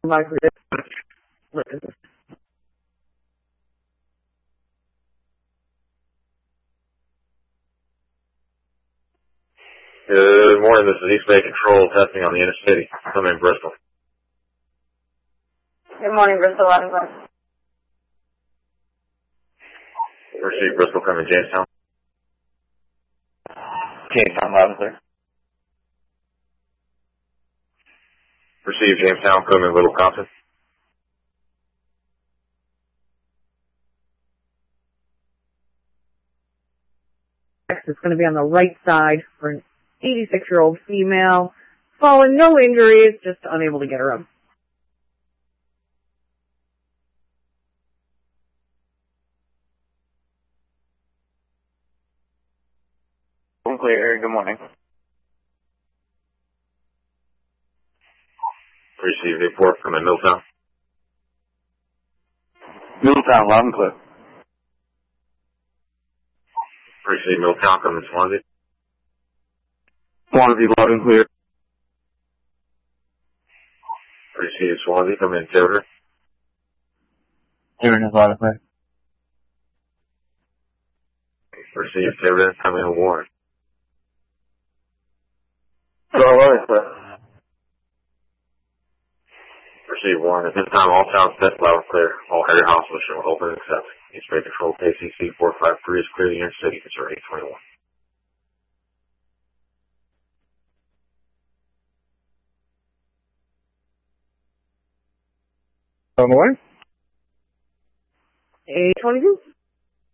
Good morning, this is East Bay Control testing on the Intercity. I'm in Bristol. Good morning, Bristol, loud and clear. Receive Bristol coming Jamestown. Jamestown, loud and clear. Receive Jamestown coming Little Compton. It's going to be on the right side for an 86-year-old female. Fallen, no injuries, just unable to get her up. Clear, good morning. Receive report from Milltown. Milltown, loud and clear. Receive Milltown coming Swansea. Swansea, loud and clear. Receive Swansea coming Tiverton. Tiverton is loud and clear. Receive Tiverton coming Warren. Loud and clear. Receive Warren. At this time, all sounds test loud and clear. All area hospitals show open and accept. East Bay Control KCC 453 is clear the Intercity. Concern 821. On the way? 822.